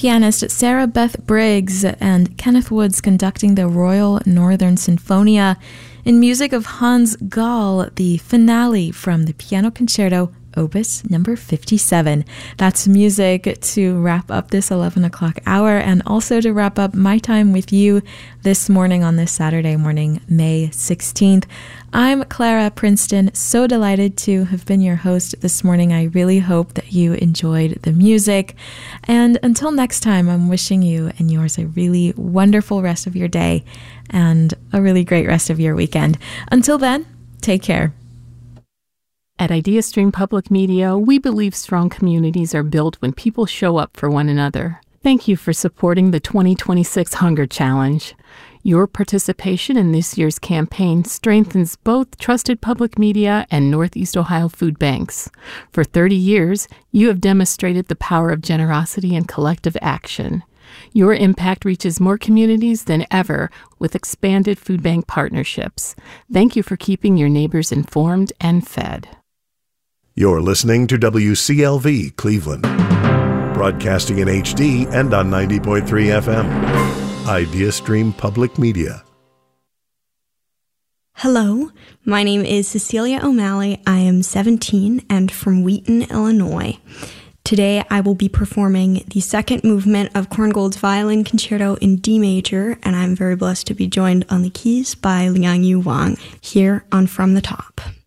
pianist Sarah Beth Briggs and Kenneth Woods conducting the Royal Northern Sinfonia. In music of Hans Gall, the finale from the Piano Concerto Opus number 57. That's music to wrap up this 11 o'clock hour and also to wrap up my time with you this morning on this Saturday morning, May 16th. I'm Clara Princeton, so delighted to have been your host this morning. I really hope that you enjoyed the music. And until next time, I'm wishing you and yours a really wonderful rest of your day and a really great rest of your weekend. Until then, take care. At IdeaStream Public Media, we believe strong communities are built when people show up for one another. Thank you for supporting the 2026 Hunger Challenge. Your participation in this year's campaign strengthens both trusted public media and Northeast Ohio food banks. For 30 years, you have demonstrated the power of generosity and collective action. Your impact reaches more communities than ever with expanded food bank partnerships. Thank you for keeping your neighbors informed and fed. You're listening to WCLV Cleveland, broadcasting in HD and on 90.3 FM. IdeaStream Public Media. Hello, my name is Cecilia O'Malley. I am 17 and from Wheaton, Illinois. Today I will be performing the second movement of Korngold's Violin Concerto in D major, and I'm very blessed to be joined on the keys by Liang Yu Wang here on From the Top.